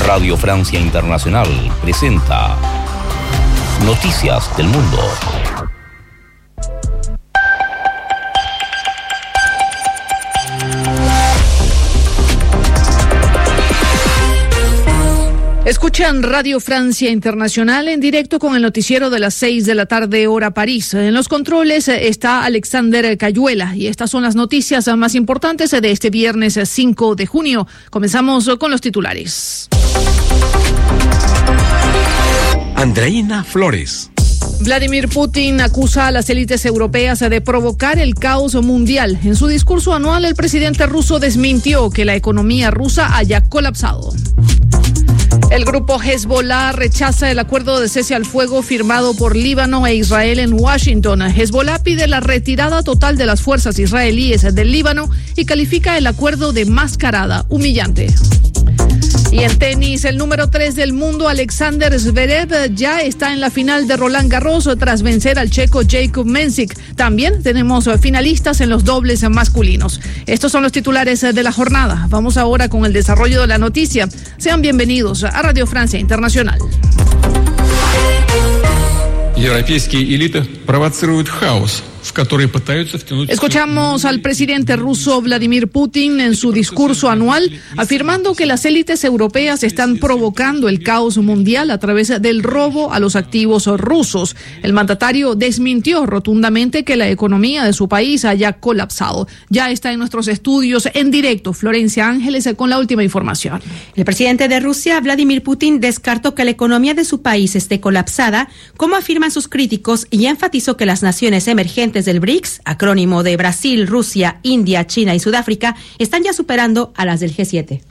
Radio Francia Internacional presenta Noticias del Mundo. Escuchan Radio Francia Internacional en directo con el noticiero de las 6 de la tarde, hora París. En los controles está Alexander Cayuela y estas son las noticias más importantes de este viernes 5 de junio. Comenzamos con los titulares. Andreina Flores. Vladimir Putin acusa a las élites europeas de provocar el caos mundial. En su discurso anual, el presidente ruso desmintió que la economía rusa haya colapsado. El grupo Hezbollah rechaza el acuerdo de cese al fuego firmado por Líbano e Israel en Washington. Hezbollah pide la retirada total de las fuerzas israelíes del Líbano y califica el acuerdo de mascarada, humillante. Y en tenis, el número 3 del mundo, Alexander Zverev, ya está en la final de Roland Garros tras vencer al checo Jakub Mensik. También tenemos finalistas en los dobles masculinos. Estos son los titulares de la jornada. Vamos ahora con el desarrollo de la noticia. Sean bienvenidos a Radio Francia Internacional. Escuchamos al presidente ruso Vladimir Putin en su discurso anual afirmando que las élites europeas están provocando el caos mundial a través del robo a los activos rusos. El mandatario desmintió rotundamente que la economía de su país haya colapsado. Ya está en nuestros estudios en directo Florencia Ángeles con la última información. El presidente de Rusia, Vladimir Putin, descartó que la economía de su país esté colapsada, como afirman sus críticos, y enfatizó que las naciones emergentes del BRICS, acrónimo de Brasil, Rusia, India, China y Sudáfrica, están ya superando a las del G7.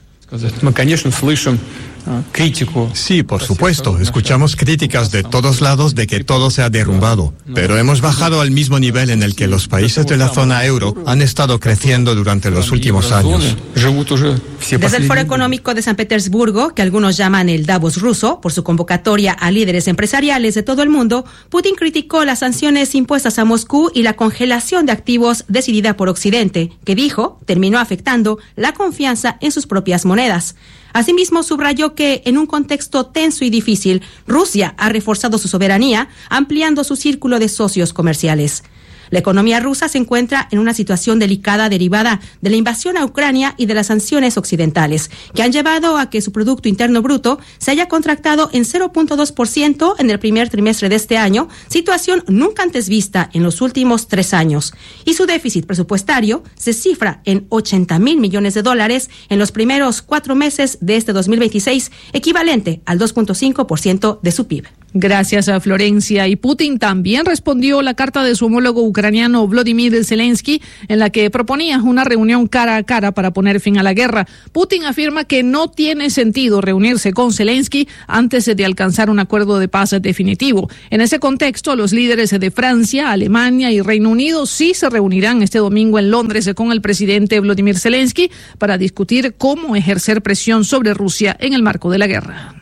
Sí, por supuesto. Escuchamos críticas de todos lados de que todo se ha derrumbado, pero hemos bajado al mismo nivel en el que los países de la zona euro han estado creciendo durante los últimos años. Desde el Foro Económico de San Petersburgo, que algunos llaman el Davos ruso, por su convocatoria a líderes empresariales de todo el mundo, Putin criticó las sanciones impuestas a Moscú y la congelación de activos decidida por Occidente, que dijo terminó afectando la confianza en sus propias monedas. Asimismo, subrayó que, en un contexto tenso y difícil, Rusia ha reforzado su soberanía, ampliando su círculo de socios comerciales. La economía rusa se encuentra en una situación delicada derivada de la invasión a Ucrania y de las sanciones occidentales, que han llevado a que su Producto Interno Bruto se haya contractado en 0.2% en el primer trimestre de este año, situación nunca antes vista en los últimos 3 años. Y su déficit presupuestario se cifra en $80,000 millones en los primeros 4 meses de este 2026, equivalente al 2.5% de su PIB. Gracias a Florencia. Y Putin también respondió la carta de su homólogo ucraniano Volodymyr Zelensky, en la que proponía una reunión cara a cara para poner fin a la guerra. Putin afirma que no tiene sentido reunirse con Zelensky antes de alcanzar un acuerdo de paz definitivo. En ese contexto, los líderes de Francia, Alemania y Reino Unido sí se reunirán este domingo en Londres con el presidente Volodymyr Zelensky para discutir cómo ejercer presión sobre Rusia en el marco de la guerra.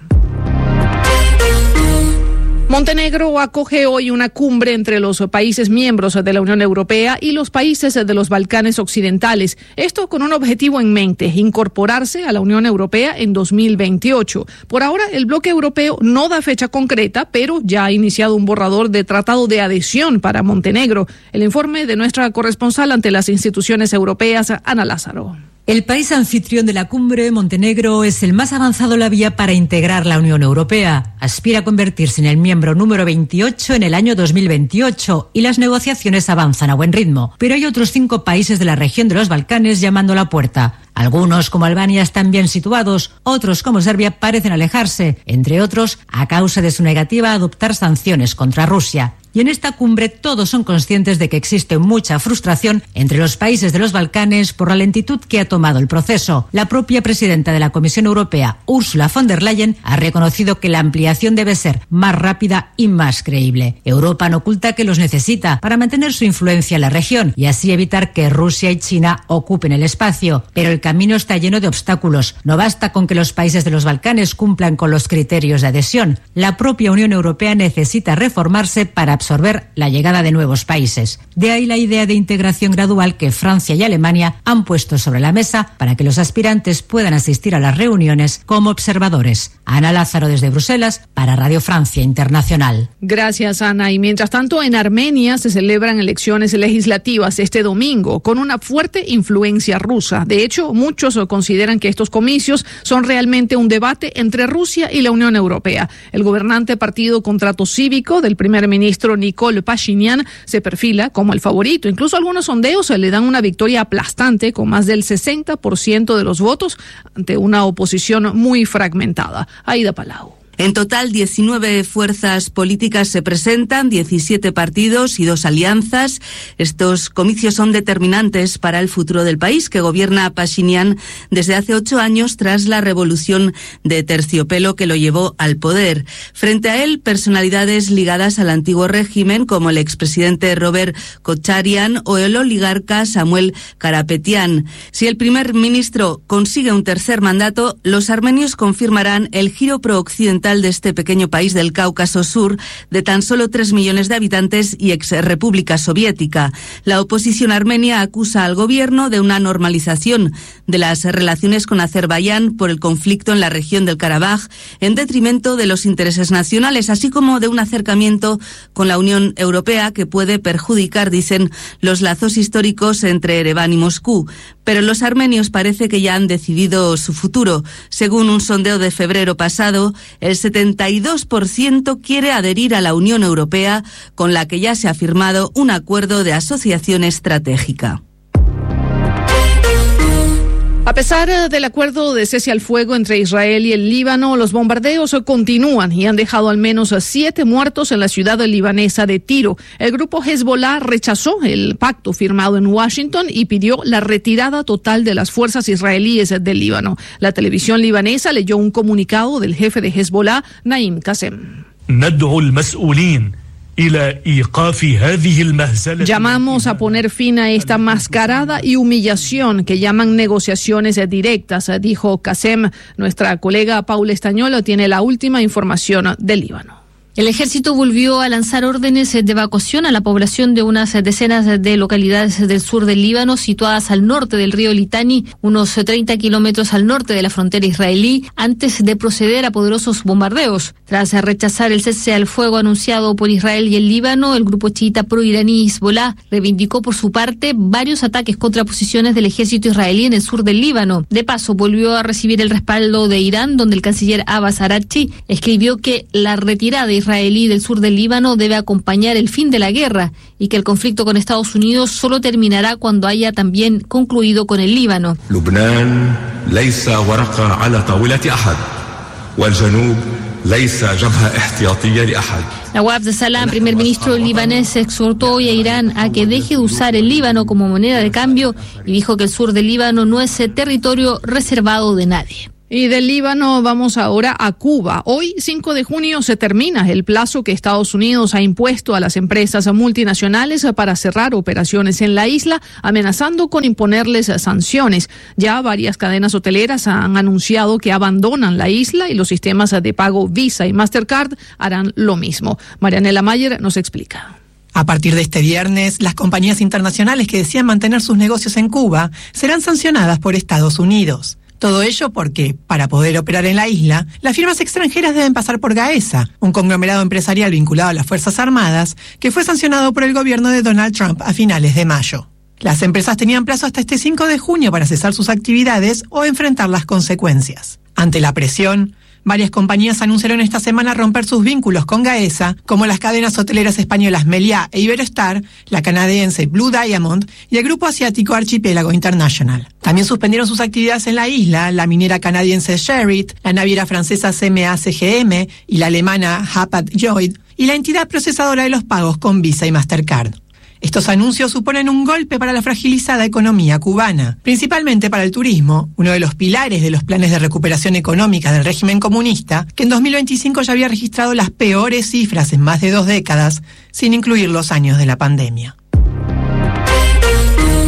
Montenegro acoge hoy una cumbre entre los países miembros de la Unión Europea y los países de los Balcanes occidentales. Esto con un objetivo en mente: incorporarse a la Unión Europea en 2028. Por ahora, el bloque europeo no da fecha concreta, pero ya ha iniciado un borrador de tratado de adhesión para Montenegro. El informe de nuestra corresponsal ante las instituciones europeas, Ana Lázaro. El país anfitrión de la cumbre, Montenegro, es el más avanzado en la vía para integrar la Unión Europea. Aspira a convertirse en el miembro número 28 en el año 2028 y las negociaciones avanzan a buen ritmo. Pero hay otros 5 países de la región de los Balcanes llamando a la puerta. Algunos, como Albania, están bien situados, otros, como Serbia, parecen alejarse, entre otros, a causa de su negativa a adoptar sanciones contra Rusia. Y en esta cumbre todos son conscientes de que existe mucha frustración entre los países de los Balcanes por la lentitud que ha tomado el proceso. La propia presidenta de la Comisión Europea, Ursula von der Leyen, ha reconocido que la ampliación debe ser más rápida y más creíble. Europa no oculta que los necesita para mantener su influencia en la región y así evitar que Rusia y China ocupen el espacio. Pero el camino está lleno de obstáculos. No basta con que los países de los Balcanes cumplan con los criterios de adhesión. La propia Unión Europea necesita reformarse para absorber la llegada de nuevos países. De ahí la idea de integración gradual que Francia y Alemania han puesto sobre la mesa para que los aspirantes puedan asistir a las reuniones como observadores. Ana Lázaro desde Bruselas para Radio Francia Internacional. Gracias, Ana. Y mientras tanto, en Armenia se celebran elecciones legislativas este domingo con una fuerte influencia rusa. De hecho, muchos consideran que estos comicios son realmente un debate entre Rusia y la Unión Europea. El gobernante Partido Contrato Cívico del primer ministro Nikol Pashinyan se perfila como el favorito. Incluso algunos sondeos le dan una victoria aplastante con más del 60% de los votos ante una oposición muy fragmentada. Aida Palau. En total, 19 fuerzas políticas se presentan, 17 partidos y 2 alianzas. Estos comicios son determinantes para el futuro del país que gobierna Pashinyan desde hace 8 años tras la revolución de terciopelo que lo llevó al poder. Frente a él, personalidades ligadas al antiguo régimen como el expresidente Robert Kocharyan o el oligarca Samuel Karapetyan. Si el primer ministro consigue un tercer mandato, los armenios confirmarán el giro pro-occidental de este pequeño país del Cáucaso Sur, de tan solo 3 millones de habitantes y ex-república soviética. La oposición armenia acusa al gobierno de una normalización de las relaciones con Azerbaiyán por el conflicto en la región del Karabaj, en detrimento de los intereses nacionales, así como de un acercamiento con la Unión Europea que puede perjudicar, dicen, los lazos históricos entre Ereván y Moscú. Pero los armenios parece que ya han decidido su futuro. Según un sondeo de febrero pasado, el 72% quiere adherir a la Unión Europea, con la que ya se ha firmado un acuerdo de asociación estratégica. A pesar del acuerdo de cese al fuego entre Israel y el Líbano, los bombardeos continúan y han dejado al menos 7 muertos en la ciudad libanesa de Tiro. El grupo Hezbollah rechazó el pacto firmado en Washington y pidió la retirada total de las fuerzas israelíes del Líbano. La televisión libanesa leyó un comunicado del jefe de Hezbollah, Naim Qassem. Llamamos a poner fin a esta mascarada y humillación que llaman negociaciones directas, dijo Qassem. Nuestra colega Paula Estañolo tiene la última información del Líbano. El ejército volvió a lanzar órdenes de evacuación a la población de unas decenas de localidades del sur del Líbano, situadas al norte del río Litani, unos 30 kilómetros al norte de la frontera israelí, antes de proceder a poderosos bombardeos. Tras rechazar el cese al fuego anunciado por Israel y el Líbano, el grupo chiita pro-iraní Hezbollah reivindicó por su parte varios ataques contra posiciones del ejército israelí en el sur del Líbano. De paso, volvió a recibir el respaldo de Irán, donde el canciller Abbas Araghchi escribió que la retirada israelí del sur del Líbano debe acompañar el fin de la guerra y que el conflicto con Estados Unidos solo terminará cuando haya también concluido con el Líbano. Nawaf Salam, primer ministro libanés, exhortó hoy a Irán a que deje de usar el Líbano como moneda de cambio y dijo que el sur del Líbano no es territorio reservado de nadie. Y del Líbano vamos ahora a Cuba. Hoy, 5 de junio, se termina el plazo que Estados Unidos ha impuesto a las empresas multinacionales para cerrar operaciones en la isla, amenazando con imponerles sanciones. Ya varias cadenas hoteleras han anunciado que abandonan la isla y los sistemas de pago Visa y Mastercard harán lo mismo. Marianela Mayer nos explica. A partir de este viernes, las compañías internacionales que decían mantener sus negocios en Cuba serán sancionadas por Estados Unidos. Todo ello porque, para poder operar en la isla, las firmas extranjeras deben pasar por Gaesa, un conglomerado empresarial vinculado a las Fuerzas Armadas, que fue sancionado por el gobierno de Donald Trump a finales de mayo. Las empresas tenían plazo hasta este 5 de junio para cesar sus actividades o enfrentar las consecuencias. Ante la presión, varias compañías anunciaron esta semana romper sus vínculos con Gaesa, como las cadenas hoteleras españolas Meliá e Iberostar, la canadiense Blue Diamond y el grupo asiático Archipiélago International. También suspendieron sus actividades en la isla la minera canadiense Sherritt, la naviera francesa CMA-CGM y la alemana Hapag-Lloyd, y la entidad procesadora de los pagos con Visa y Mastercard. Estos anuncios suponen un golpe para la fragilizada economía cubana, principalmente para el turismo, uno de los pilares de los planes de recuperación económica del régimen comunista, que en 2025 ya había registrado las peores cifras en más de 2 décadas, sin incluir los años de la pandemia.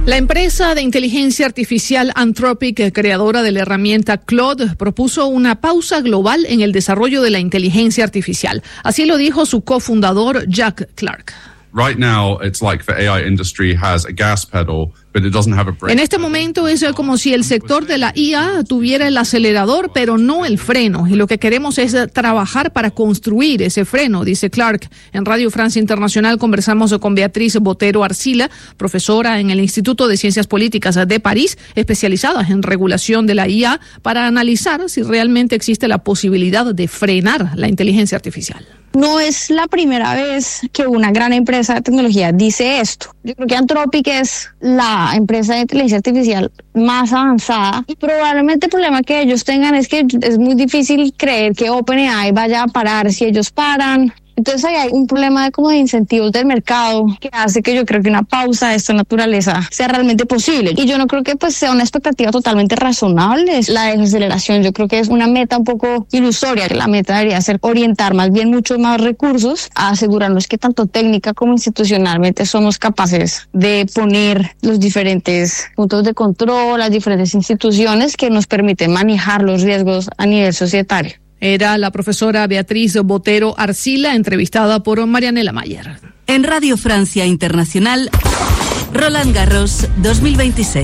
La empresa de inteligencia artificial Anthropic, creadora de la herramienta Claude, propuso una pausa global en el desarrollo de la inteligencia artificial. Así lo dijo su cofundador Jack Clark. Right now, it's like the AI industry has a gas pedal, but it doesn't have a brake. En este momento es como si el sector de la IA tuviera el acelerador, pero no el freno. Y lo que queremos es trabajar para construir ese freno, dice Clark. En Radio Francia Internacional conversamos con Beatriz Botero Arcila, profesora en el Instituto de Ciencias Políticas de París, especializada en regulación de la IA, para analizar si realmente existe la posibilidad de frenar la inteligencia artificial. No es la primera vez que una gran empresa de tecnología dice esto. Yo creo que Anthropic es la empresa de inteligencia artificial más avanzada y probablemente el problema que ellos tengan es que es muy difícil creer que OpenAI vaya a parar si ellos paran. Entonces ahí hay un problema de incentivos del mercado que hace que yo creo que una pausa de esta naturaleza sea realmente posible. Y yo no creo que sea una expectativa totalmente razonable. La desaceleración yo creo que es una meta un poco ilusoria. La meta debería ser orientar más bien muchos más recursos a asegurarnos que tanto técnica como institucionalmente somos capaces de poner los diferentes puntos de control, las diferentes instituciones que nos permiten manejar los riesgos a nivel societario. Era la profesora Beatriz Botero Arcila, entrevistada por Marianela Mayer. En Radio Francia Internacional, Roland Garros 2026.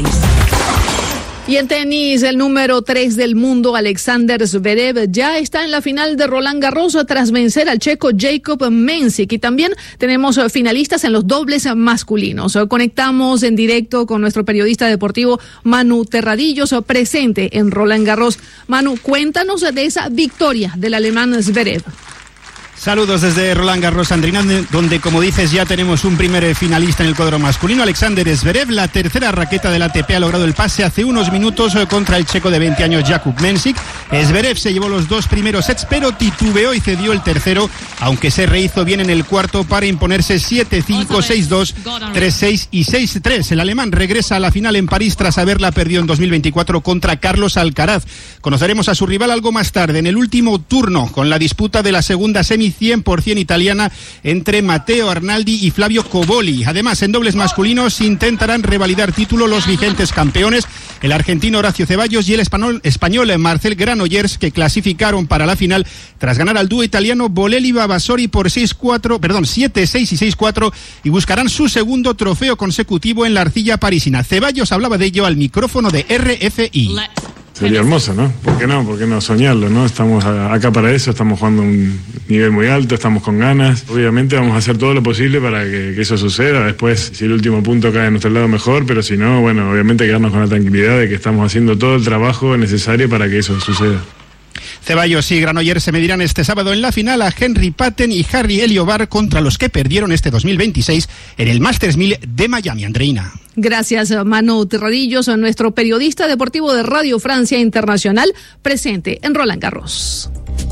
Y en tenis, el número 3 del mundo, Alexander Zverev, ya está en la final de Roland Garros tras vencer al checo Jakub Mensik. Y también tenemos finalistas en los dobles masculinos. Conectamos en directo con nuestro periodista deportivo Manu Terradillos, presente en Roland Garros. Manu, cuéntanos de esa victoria del alemán Zverev. Saludos desde Roland Garros, Andrina, donde, como dices, ya tenemos un primer finalista en el cuadro masculino, Alexander Zverev. La tercera raqueta del ATP ha logrado el pase hace unos minutos contra el checo de 20 años, Jakub Mensik. Zverev se llevó los dos primeros sets, pero titubeó y cedió el tercero, aunque se rehizo bien en el cuarto para imponerse 7-5, 6-2, 3-6 y 6-3. El alemán regresa a la final en París tras haberla perdido en 2024 contra Carlos Alcaraz. Conoceremos a su rival algo más tarde, en el último turno, con la disputa de la segunda semi 100% italiana entre Matteo Arnaldi y Flavio Cobolli. Además, en dobles masculinos intentarán revalidar título los vigentes campeones, el argentino Horacio Ceballos y el español Marcel Granollers, que clasificaron para la final tras ganar al dúo italiano Bolelli Vavasori por 7-6 y 6-4, y buscarán su segundo trofeo consecutivo en la arcilla parisina. Ceballos hablaba de ello al micrófono de RFI. Sería hermoso, ¿no? ¿Por qué no? ¿Por qué no soñarlo, no? Estamos acá para eso, estamos jugando a un nivel muy alto, estamos con ganas. Obviamente vamos a hacer todo lo posible para que eso suceda. Después, si el último punto cae a nuestro lado, mejor, pero si no, bueno, obviamente quedarnos con la tranquilidad de que estamos haciendo todo el trabajo necesario para que eso suceda. Ceballos y Granollers se medirán este sábado en la final a Henry Patton y Harry Eliobar, contra los que perdieron este 2026 en el Masters 1000 de Miami. Andreina. Gracias, Manu Terradillos, nuestro periodista deportivo de Radio Francia Internacional, presente en Roland Garros.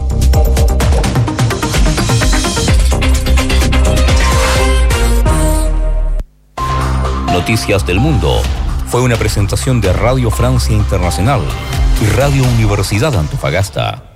Noticias del Mundo fue una presentación de Radio Francia Internacional y Radio Universidad Antofagasta.